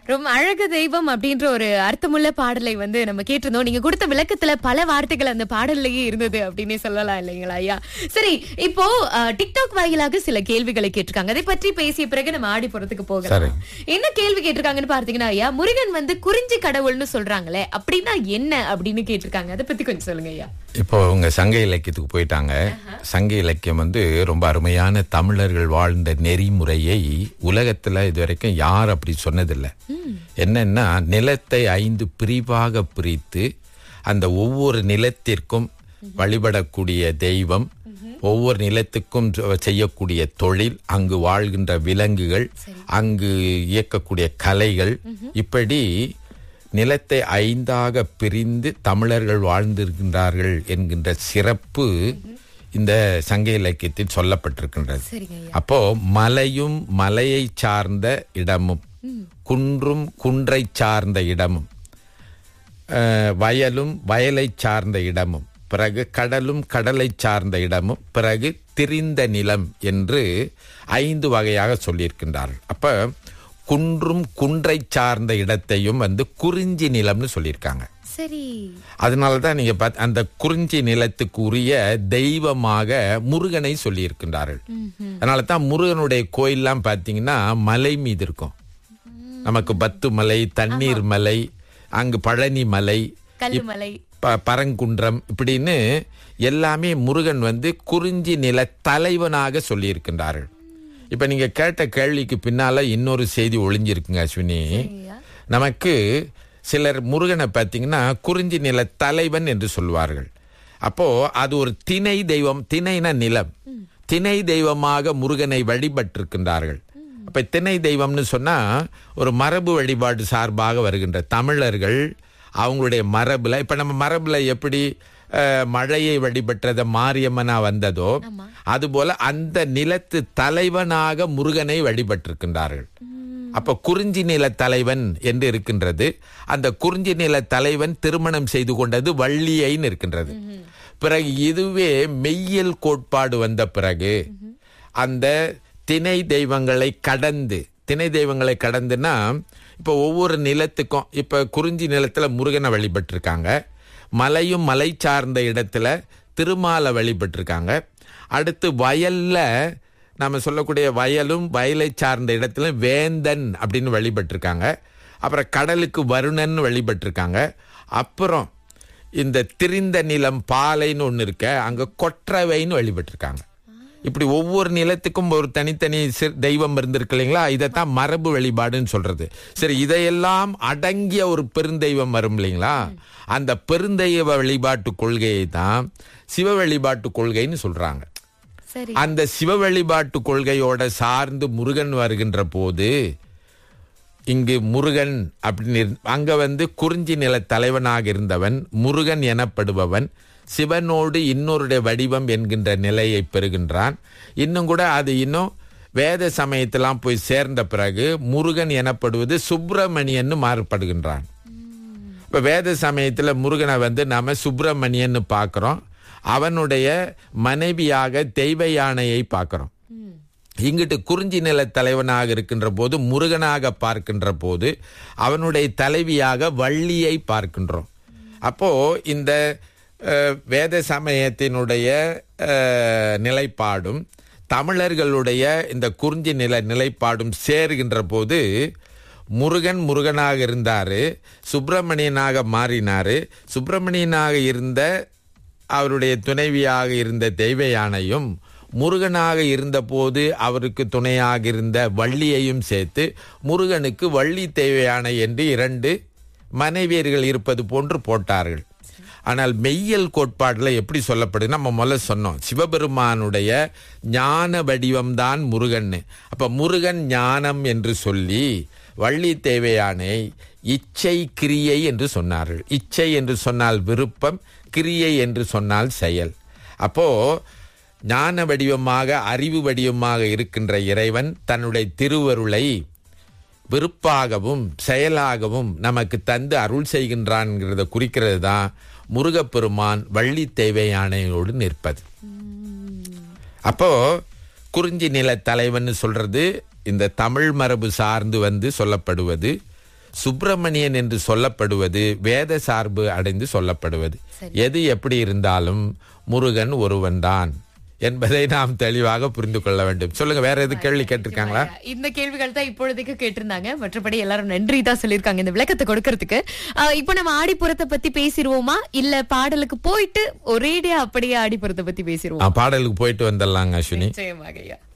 ரொம்ப அழகு தெய்வம் அப்படின்ற ஒரு அர்த்தமுள்ள பாடலை வந்து நம்ம கேட்டிருந்தோம். நீங்க கொடுத்த விளக்கத்துல பல வார்த்தைகள் அந்த பாடல்லையே இருந்தது அப்படின்னே சொல்லலாம் இல்லைங்களா ஐயா? சரி, இப்போ டிக்டாக் வாயிலாக சில கேள்விகளை கேட்டிருக்காங்க. அதை பற்றி பேசிய பிறகு நம்ம ஆடி போறதுக்கு போகலாம். என்ன கேள்வி கேட்டிருக்காங்கன்னு பார்த்தீங்கன்னா ஐயா, முருகன் வந்து குறிஞ்சி கடவுள்னு சொல்றாங்களே, அப்படின்னா என்ன அப்படின்னு கேட்டிருக்காங்க. அதை பத்தி கொஞ்சம் சொல்லுங்க ஐயா. இப்போ உங்க சங்க இலக்கியத்துக்கு போயிட்டாங்க. சங்க இலக்கியம் வந்து ரொம்ப அருமையான தமிழர்கள் வாழ்ந்த நெறிமுறையை உலகத்துல இதுவரைக்கும் யார் அப்படி சொன்னதில்லை. என்னன்னா, நிலத்தை 5 பிரிவாக பிரித்து அந்த ஒவ்வொரு நிலத்திற்கும் வழிபடக்கூடிய தெய்வம், ஒவ்வொரு நிலத்துக்கும் செய்யக்கூடிய தொழில், அங்கு வாழ்கின்ற விலங்குகள், அங்கு இயக்கக்கூடிய கலைகள், இப்படி நிலத்தை 5ஆக பிரிந்து தமிழர்கள் வாழ்ந்திருக்கின்றார்கள் என்கின்ற சிறப்பு இந்த சங்க இலக்கியத்தில் சொல்லப்பட்டிருக்கின்றது. அப்போ மலையும் மலையை சார்ந்த இடமும், குன்றும் குன்றை சார்ந்த இடமும், வயலும் வயலை சார்ந்த இடமும், பிறகு கடலும் கடலை சார்ந்த இடமும், பிறகு திரிந்த நிலம் என்று 5 வகையாக சொல்லியிருக்கின்றார்கள். அப்ப குன்றும் குன்றை சார்ந்த இடத்தையும் வந்து குறிஞ்சி நிலம்னு சொல்லியிருக்காங்க. சரி, அதனாலதான் நீங்க அந்த குறிஞ்சி நிலத்துக்கு உரிய தெய்வமாக முருகனை சொல்லி இருக்கின்றார்கள். அதனாலதான் முருகனுடைய கோயில்லாம் பாத்தீங்கன்னா மலை மீது இருக்கும். நமக்கு பத்து மலை, தண்ணீர் மலை, அங்கு பழனி மலை, பரங்குன்றம், இப்படின்னு எல்லாமே முருகன் வந்து குறிஞ்சி நில தலைவனாக சொல்லி இருக்கின்றார்கள். இப்ப நீங்க கேட்ட கேள்விக்கு பின்னால இன்னொரு செய்தி ஒளிஞ்சிருக்குங்க அஸ்வினி. நமக்கு சிலர் முருகனை பார்த்தீங்கன்னா குறிஞ்சி நில தலைவன் என்று சொல்வார்கள். அப்போ அது ஒரு திணை தெய்வம், திணைனா நிலம், திணை தெய்வமாக முருகனை வழிபட்டிருக்கின்றார்கள். அப்ப திணை தெய்வம்னு சொன்னா ஒரு மரபு வழிபாடு சார்பாக வருகின்ற தமிழர்கள் அவங்களுடைய மரபுல, இப்ப நம்ம மரபுல எப்படி மழையை வழிபட்டத மாரியம்மனா வந்ததோ, அதுபோல அந்த நிலத்து தலைவனாக முருகனை வழிபட்டிருக்கின்றார்கள். அப்ப குறிஞ்சி நில தலைவன் என்று இருக்கின்றது. அந்த குறிஞ்சி நில தலைவன் திருமணம் செய்து கொண்டது வள்ளியைன்னு இருக்கின்றது. பிறகு இதுவே மெய்யியல் கோட்பாடு வந்த பிறகு அந்த திணை தெய்வங்களை கடந்து, திணை தெய்வங்களை கடந்துன்னா இப்ப ஒவ்வொரு நிலத்துக்கும், இப்ப குறிஞ்சி நிலத்துல முருகனை வழிபட்டிருக்காங்க, மலையும் மலை சார்ந்த இடத்துல திருமாலை வழிபட்டிருக்காங்க, அடுத்து வயல்ல நம்ம சொல்லக்கூடிய வயலும் வயலை சார்ந்த இடத்துல வேந்தன் அப்படின்னு வழிபட்டிருக்காங்க, அப்புறம் கடலுக்கு வருணன் வழிபட்டிருக்காங்க, அப்புறம் இந்த திரிந்த நிலம் பாலைன்னு ஒன்று இருக்க அங்க கொற்றவைன்னு வழிபட்டிருக்காங்க. இப்படி ஒவ்வொரு நிலத்துக்கும் ஒரு தனித்தனி தெய்வம் இருந்திருக்கு இல்லைங்களா? இதைத்தான் மரபு வழிபாடுன்னு சொல்றது. சரி, இதையெல்லாம் அடங்கிய ஒரு பெருந்தெய்வம் வரும் இல்லைங்களா? அந்த பெருந்தெய்வ வழிபாட்டு கொள்கையை தான் சிவ வழிபாட்டு கொள்கைன்னு சொல்றாங்க. அந்த சிவ வழிபாட்டு கொள்கையோட சார்ந்து முருகன் வருகின்ற போது இங்கு முருகன் அப்படின்னு அங்க வந்து குறிஞ்சி நில தலைவனாக இருந்தவன் முருகன் எனப்படுபவன் சிவனோடு இன்னொருடைய வடிவம் என்கின்ற நிலையை பெறுகின்றான். இன்னும் கூட அது இன்னும் வேத சமயத்தெல்லாம் போய் சேர்ந்த பிறகு முருகன் எனப்படுவது சுப்பிரமணியன்னு மாறுபடுகின்றான். இப்ப வேத சமயத்துல முருகனை வந்து நாம சுப்பிரமணியன்னு பார்க்கிறோம், அவனுடைய மனைவியாக தெய்வ யானையை பார்க்கிறோம். இங்கிட்டு குறிஞ்சி நில தலைவனாக இருக்கின்ற போது முருகனாக பார்க்கின்ற போது அவனுடைய தலைவியாக வள்ளியை பார்க்கின்றோம். அப்போ இந்த வேத சமயத்தினுடைய நிலைப்பாடும் தமிழர்களுடைய இந்த குறிஞ்சி நிலைப்பாடும் சேருகின்ற போது முருகன் முருகனாக இருந்தாரு, சுப்பிரமணியனாக மாறினாரு. சுப்பிரமணியனாக இருந்த அவருடைய துணைவியாக இருந்த தெய்வ யானையும் முருகனாக இருந்த போது அவருக்கு துணையாக இருந்த வள்ளியையும் சேர்த்து முருகனுக்கு வள்ளி தெய்வ யானை என்று 2 மனைவியர்கள் இருப்பது போன்று போட்டார்கள். ஆனால் மெய்யியல் கோட்பாடுல எப்படி சொல்லப்படுது, நம்ம முதல்ல சொன்னோம், சிவபெருமானுடைய ஞான வடிவம்தான் முருகன். அப்ப முருகன் ஞானம் என்று சொல்லி வள்ளி தேவையானை இச்சை கிரியை என்று சொன்னார்கள். இச்சை என்று சொன்னால் விருப்பம், கிரியை என்று சொன்னால் செயல். அப்போ ஞான வடிவமாக அறிவு வடிவமாக இருக்கின்ற இறைவன் தன்னுடைய திருவருளை விருப்பாகவும் செயலாகவும் நமக்கு தந்து அருள் செய்கின்றான்ங்கிறத குறிக்கிறது தான் முருகப்பெருமான் வள்ளி தெய்வ யானையோடு நிற்பது. அப்போ குறிஞ்சி நில தலைவன் சொல்றது இந்த தமிழ் மரபு சார்ந்து வந்து சொல்லப்படுவது. சுப்பிரமணியன் என்று சொல்லப்படுவது வேத சார்பு அடைந்து சொல்லப்படுவது. எது எப்படி இருந்தாலும் முருகன் ஒருவன்தான் என்பதை நாம் தெளிவாக புரிந்து கொள்ள வேண்டும். சொல்லுங்க, வேற எது கேள்வி கேட்டிருக்காங்களா? இந்த கேள்விகள் தான் இப்பொழுதைக்கு கேட்டிருந்தாங்க. மற்றபடி எல்லாரும் நன்றி தான் சொல்லியிருக்காங்க இந்த விளக்கத்தை கொடுக்கறதுக்கு. இப்போ நம்ம ஆடிப்புறத்தை பத்தி பேசிடுவோமா, இல்ல பாடலுக்கு போயிட்டு ஒரேடியா அப்படியே ஆடிப்புறத்தை பத்தி பேசிடுவோம்? பாடலுக்கு போயிட்டு வந்துடலாங்க அஸ்வினி. நிச்சயமாக ஐயா.